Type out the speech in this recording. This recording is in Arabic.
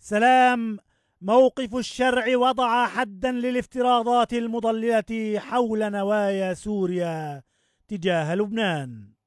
سلام. موقف الشرع وضع حدا للافتراضات المضللة حول نوايا سوريا تجاه لبنان.